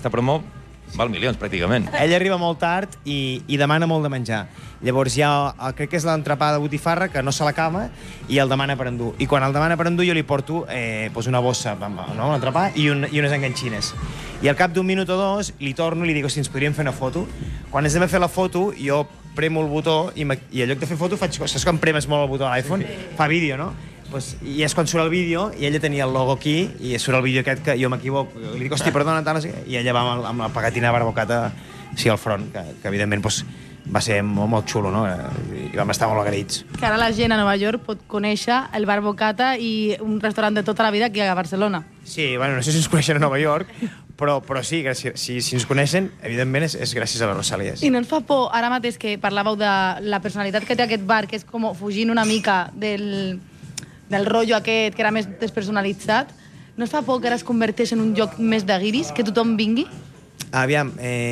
Aquesta promo val milions, pràcticament. Ell arriba molt tard i demana molt de menjar. Llavors hi ha, crec que és l'entrepà de botifarra, que no se l'acaba, i el demana per endur. I quan el demana per endur jo li porto una bossa, no, un entrepà i unes enganxines. I al cap d'un minut o dos li torno i li dic, si ens podríem fer una foto. Quan ens anem a fer la foto, jo premo el botó i en lloc de fer foto faig... Saps quan premes molt el botó a l'iPhone? Fa vídeo, no? I és quan surt el vídeo, i ella tenia el logo aquí, i surt el vídeo aquest que jo m'equivoco. Li dic, hosti, perdona, tal, i ella va amb la pegatina barbocata al front, que evidentment va ser molt xulo, no? I vam estar molt agraïts. Que ara la gent a Nova York pot conèixer el Bar Bocata i un restaurant de tota la vida aquí a Barcelona. Sí, bueno, no sé si ens coneixen a Nova York, però sí, si ens coneixen, evidentment és gràcies a les Rosalies. I no ens fa por, ara mateix que parlàveu de la personalitat que té aquest bar, que és com fugint una mica del rotllo aquest, que era més despersonalitzat, no es fa por que ara es converteix en un lloc més de guiris, que tothom vingui? Aviam,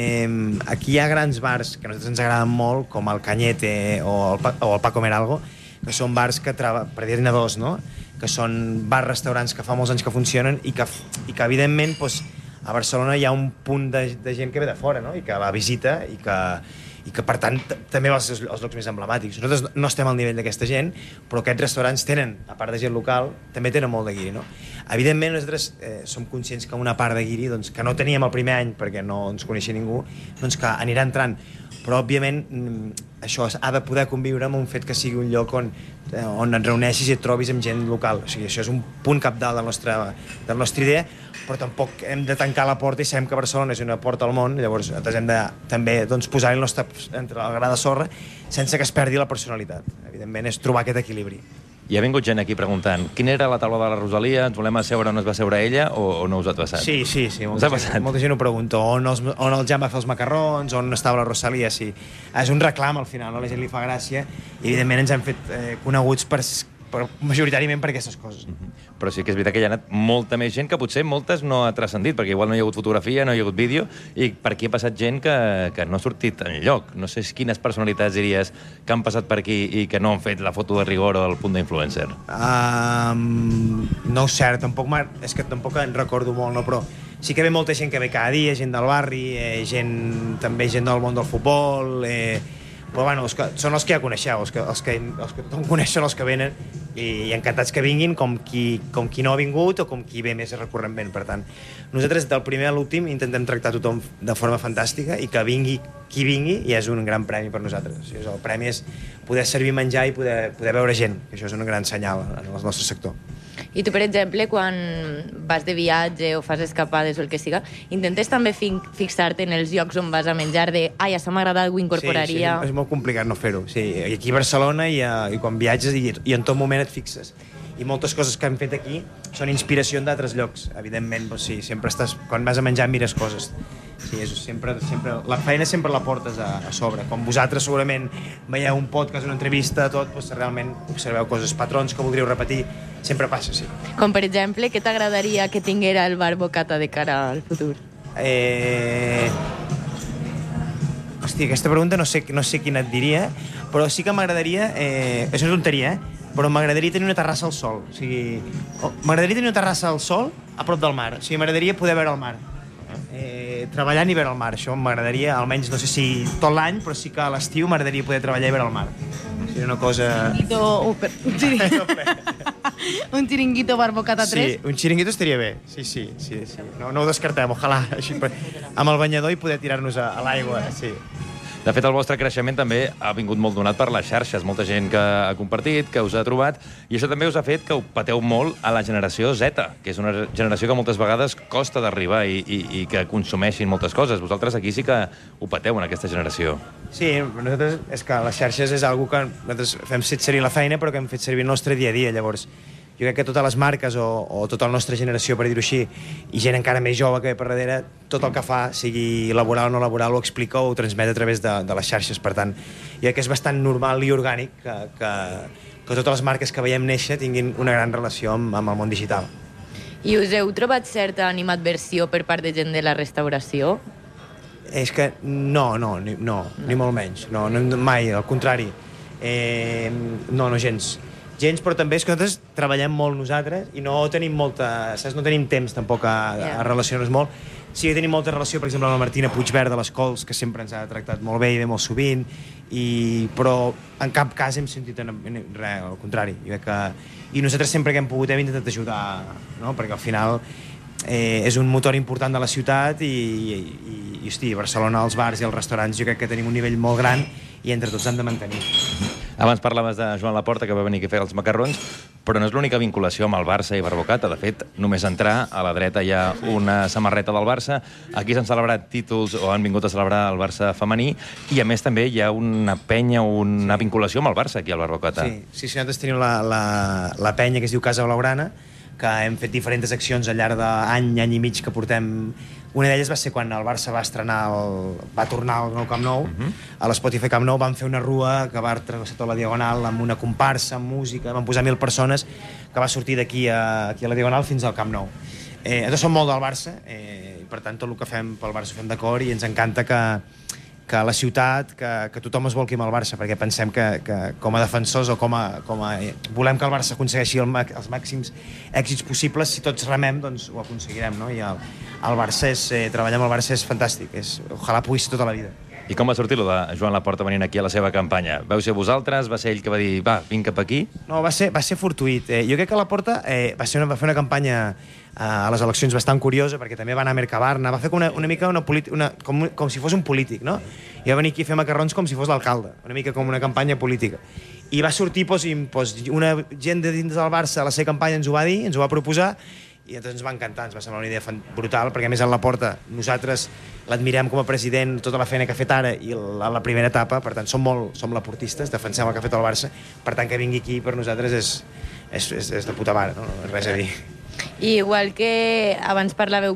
aquí hi ha grans bars que a nosaltres ens agraden molt, com el Cañete o el Pa Comer Algo, que són bars que, per dir-ne dos, no? Que són bars-restaurants que fa molts anys que funcionen i que evidentment, a Barcelona hi ha un punt de gent que ve de fora, no? I que la visita i que per tant també va als llocs més emblemàtics. Nosaltres no estem al nivell d'aquesta gent, però aquests restaurants tenen, a part de gent local, també tenen molt de guiri, no? Evidentment, nosaltres som conscients que una part de guiri, doncs, que no teníem el primer any perquè no ens coneixia ningú, doncs que anirà entrant. Però, òbviament, això ha de poder conviure amb un fet que sigui un lloc on et reuneixis i et trobis amb gent local. O sigui, això és un punt cabdal de la nostra idea, però tampoc hem de tancar la porta i sabem que Barcelona és una porta al món, llavors nosaltres hem de també posar-hi el nostre entre la gra de sorra sense que es perdi la personalitat. Evidentment, és trobar aquest equilibri. I ha vingut gent aquí preguntant quina era la taula de la Rosalia, ens volem asseure on es va asseure ella o no us ha passat? Sí, molta gent ho pregunta. On el Jan va fer els macarrons, on estava la Rosalia, sí. És un reclam al final, no? La gent li fa gràcia i evidentment ens hem fet coneguts majoritàriament per aquestes coses. Però sí que és veritat que hi ha anat molta més gent que potser moltes no ha transcendit, perquè igual no hi ha hagut fotografia, no hi ha hagut vídeo, i per aquí ha passat gent que no ha sortit enlloc. No sé quines personalitats diries que han passat per aquí i que no han fet la foto de rigor o el punt d'influencer. No ho sé, és que tampoc en recordo molt, no? Però sí que ve molta gent que ve cada dia, gent del barri, també gent del món del futbol, però bueno, són els que ja coneixeu, els que tothom coneix són els que venen i encantats que vinguin, com qui no ha vingut o com qui ve més recurrentment. Per tant, nosaltres del primer a l'últim intentem tractar tothom de forma fantàstica i que vingui qui vingui i és un gran premi per nosaltres. O sigui, el premi és poder servir menjar i poder veure gent, que això és un gran senyal en el nostre sector. I tu, per exemple, quan vas de viatge o fas escapades o el que siga, intentes també fixar-te en els llocs on vas a menjar de ai, això m'ha agradat, ho incorporaria... Sí, és molt complicat no fer-ho. Sí, aquí a Barcelona i quan viatges i en tot moment et fixes. I moltes coses que hem fet aquí són inspiració d'altres llocs. Evidentment, sí, sempre estàs... Quan vas a menjar mires coses. Sí, sempre, la feina sempre la portes a sobre. Com vosaltres segurament veieu un podcast, una entrevista, tot, realment observeu coses, patrons que voldríeu repetir, sempre passa, sí. Com, per exemple, què t'agradaria que tinguera el Bar Bocata de cara al futur? Hòstia, aquesta pregunta no sé quina et diria, però sí que m'agradaria... és una tonteria, però m'agradaria tenir una terrassa al sol. O sigui, m'agradaria tenir una terrassa al sol a prop del mar. O sigui, m'agradaria poder veure el mar. Treballant i veure el mar, això m'agradaria, almenys no sé si tot l'any, però sí que a l'estiu m'agradaria poder treballar i veure el mar. Seria una cosa... Un xiringuito Bar Bocata 3? Sí, un xiringuito estaria bé, sí. No ho descartem, ojalà, així, amb el banyador i poder tirar-nos a l'aigua, sí. De fet, el vostre creixement també ha vingut molt donat per les xarxes. Molta gent que ha compartit, que us ha trobat, i això també us ha fet que ho pateu molt a la generació Z, que és una generació que moltes vegades costa d'arribar i que consumeixin moltes coses. Vosaltres aquí sí que ho pateu en aquesta generació. Sí, nosaltres és que les xarxes és una que nosaltres fem servir la feina, però que hem fet servir el nostre dia a dia, llavors jo crec que totes les marques o tota la nostra generació, per dir-ho així, i gent encara més jove que ve per darrere, tot el que fa, sigui laboral o no laboral, ho explica o ho transmet a través de les xarxes. Per tant, jo crec que és bastant normal i orgànic que totes les marques que veiem néixer tinguin una gran relació amb el món digital. I us heu trobat certa animadversió per part de gent de la restauració? És que no, ni molt menys. No, mai, al contrari. No, gens, però també és que nosaltres treballem molt nosaltres i no tenim molta... Saps? No tenim temps tampoc a relacionar-nos molt. Sí que tenim molta relació, per exemple, amb la Martina Puigverd de les Cols, que sempre ens ha tractat molt bé i ve molt sovint, però en cap cas hem sentit res, al contrari. I nosaltres sempre que hem pogut hem intentat ajudar, no? Perquè al final és un motor important de la ciutat i hosti, a Barcelona els bars i els restaurants jo crec que tenim un nivell molt gran i entre tots hem de mantenir. Abans parlaves de Joan Laporta, que va venir aquí a fer els macarrons, però no és l'única vinculació amb el Barça i Barbocata. De fet, només entrar, a la dreta hi ha una samarreta del Barça. Aquí s'han celebrat títols o han vingut a celebrar el Barça femení i, a més, també hi ha una penya, una vinculació amb el Barça aquí al Barbocata. Sí, nosaltres tenim la penya que es diu Casa Blaugrana, que hem fet diferents accions al llarg d'any i mig que portem. Una d'elles va ser quan el Barça va tornar al nou Camp Nou, a l'Spotify Camp Nou van fer una rua que va travessar tota la Diagonal amb una comparsa, amb música, van posar 1.000 persones que va sortir d'aquí a la Diagonal fins al Camp Nou. Nosaltres som molt del Barça, i per tant tot el que fem pel Barça ho fem d'acord i ens encanta que a la ciutat, que tothom es volqui amb el Barça, perquè pensem que com a defensors o volem que el Barça aconsegueixi els màxims èxits possibles, si tots remem, doncs ho aconseguirem, no? I el Barça treballar amb el Barça és fantàstic, ojalà pugui ser tota la vida. I com va sortir lo de Joan Laporta venint aquí a la seva campanya? Vau ser vosaltres? Va ser ell que va dir, va, vinc cap aquí? No, va ser fortuït. Jo crec que Laporta va fer una campanya a les eleccions bastant curiosa, perquè també va anar a Mercabarna, va fer una mica com si fos un polític, no? I va venir aquí a fer macarrons com si fos l'alcalde, una mica com una campanya política. I va sortir, una gent de dins del Barça a la seva campanya ens ho va dir, ens ho va proposar, i ens va encantar, ens va semblar una idea brutal, perquè a més a Laporta nosaltres l'admirem com a president, tota la feina que ha fet ara i la primera etapa, per tant som laportistes, defensem el que ha fet el Barça, per tant que vingui aquí per nosaltres és de puta mare, no? Res a dir. I igual que abans parlàvem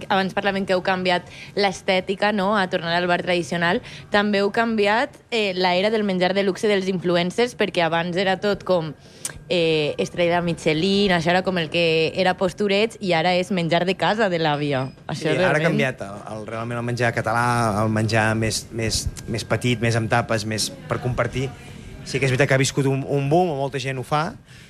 que heu canviat l'estètica, no?, a tornar al bar tradicional, també heu canviat l'era del menjar de luxe dels influencers, perquè abans era tot com estrella Michelin, això era com el que era postureig, i ara és menjar de casa de l'àvia. Sí, ara ha canviat realment el menjar català, el menjar més petit, més amb tapes, més per compartir. Sí que és veritat que ha viscut un boom, molta gent ho fa,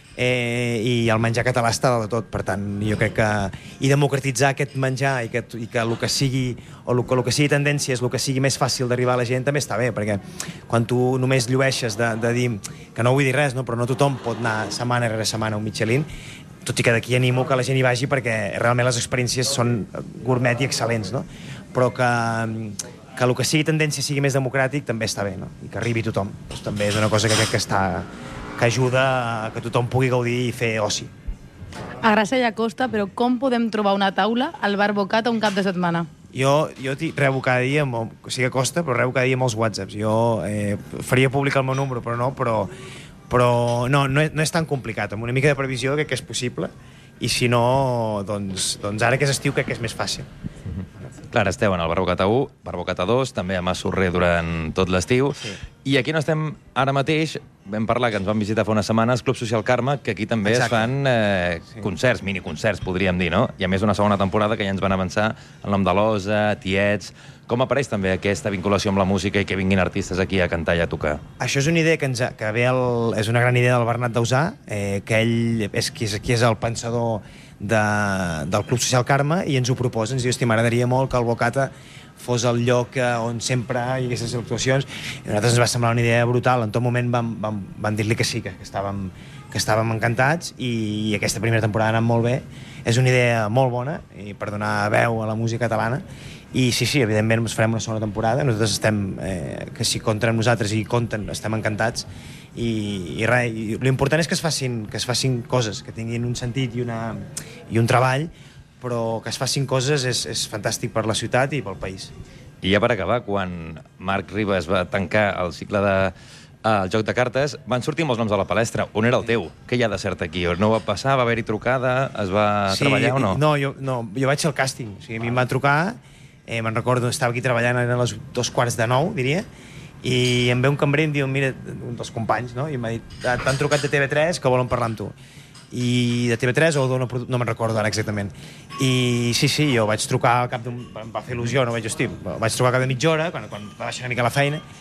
i el menjar català està de tot, per tant jo crec que i democratitzar aquest menjar i que el que sigui o el que sigui tendència és el que sigui més fàcil d'arribar a la gent també està bé, perquè quan tu només llueixes de dir, que no vull dir res, no? Però no tothom pot anar setmana rere setmana a un Michelin, tot i que d'aquí animo que la gent hi vagi perquè realment les experiències són gourmet i excel·lents, no? Però que el que sigui tendència sigui més democràtic també està bé, no? I que arribi tothom, doncs també és una cosa que crec que ajuda a que tothom pugui gaudir i fer oci. A Gràcia ja costa, però com podem trobar una taula al bar Bocata un cap de setmana? Jo rebo cada dia, o sigui que costa, però rebo cada dia molts whatsapps. Jo faria públic el meu número, però no és tan complicat. Amb una mica de previsió crec que és possible, i si no, doncs ara que és estiu crec que és més fàcil. Clar, esteu en el Barbocata 1, Barbocata 2, també a Massorrer durant tot l'estiu. Sí. I aquí no estem ara mateix, vam parlar que ens van visitar fa unes setmanes, Club Social Carme, que aquí també es fan concerts, miniconcerts, podríem dir, no? I a més una segona temporada que ja ens van avançar el nom de l'Osa, Tiets. Com apareix també aquesta vinculació amb la música i que vinguin artistes aquí a cantar i a tocar? Això és una idea que és una gran idea del Bernat Dausà, que ell és qui és el pensador del Club Social Carme, i ens ho proposa, ens diu, hosti, m'agradaria molt que el Bocata fos el lloc on sempre hi haguessin actuacions, i a nosaltres ens va semblar una idea brutal. En tot moment vam dir-li que sí, que estàvem encantats, i aquesta primera temporada ha anat molt bé. És una idea molt bona i per donar veu a la música catalana, i sí, evidentment farem una segona temporada. Nosaltres estem, que si compten amb nosaltres i compten, estem encantats, i res, l'important és que es facin coses que tinguin un sentit i un treball, però que es facin coses és fantàstic per la ciutat i pel país. I ja per acabar, quan Marc Ribas va tancar el cicle del joc de cartes, van sortir molts noms a la palestra. On era el teu? Què hi ha de cert aquí? No va passar? Va haver-hi trucada? Es va treballar o no? No, jo vaig al càsting. O sigui, a mi em van trucar, me'n recordo, estava aquí treballant, eren les 8:45, diria, i em ve un cambrer i em diu, mira, un dels companys, no? I m'ha dit, t'han trucat de TV3 que volen parlar amb tu. I de TV3 o no me'n recordo ara exactament. I sí, jo vaig trucar al cap em va fer il·lusió, no? Vaig trucar al cap de mitja hora, quan va baixar una mica la feina,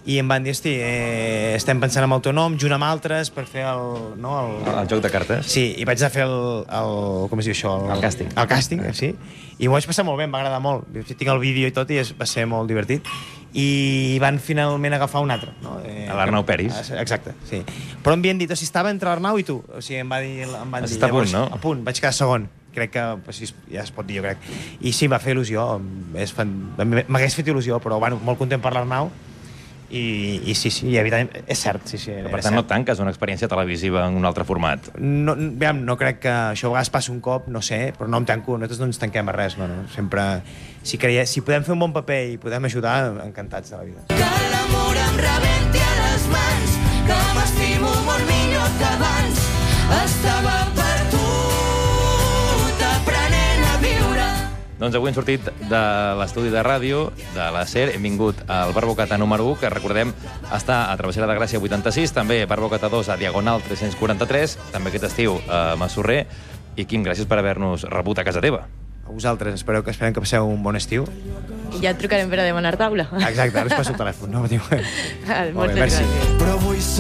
i em van dir, hosti, estem pensant en el teu nom, junt amb altres, per fer El joc de cartes? Sí, i vaig anar a fer com es diu això? El càsting. El càsting, sí. I m'ho vaig passar molt bé, em va agradar molt. Tinc el vídeo i tot, i va ser molt divertit. I van finalment agafar un altre. No? L'Arnau Peris. Exacte, sí. Però em havien dit, o sigui, estava entre l'Arnau i tu. O sigui, em van dir... Està a punt, no? A punt, vaig quedar segon. Crec que ja es pot dir, jo crec. I sí, em va fer il·lusió. M'hagués fet il·lusió, però bueno, molt content per l'Arnau. I sí, i evidentment, és cert. Sí, per tant, no tanques una experiència televisiva en un altre format? No crec que això a vegades passi un cop, no sé, però no em tanco, nosaltres no ens tanquem a res. No? Sempre, si podem fer un bon paper i podem ajudar, encantats de la vida. Que l'amor em rebenti a les mans, que m'estimo molt millor que abans. Estava perdut, aprenent a viure. Doncs avui hem sortit de l'estudi de ràdio, de la SER, hem vingut al Bar Bocata número 1, que recordem està a Travessera de Gràcia 86, també Bar Bocata 2 a Diagonal 343, també aquest estiu a Massorrer. I Quim, gràcies per haver-nos rebut a casa teva. A vosaltres, esperem que passeu un bon estiu. I ja et trucarem per a demanar taula. Exacte, ara us passo el telèfon. No? Moltes gràcies. Però vull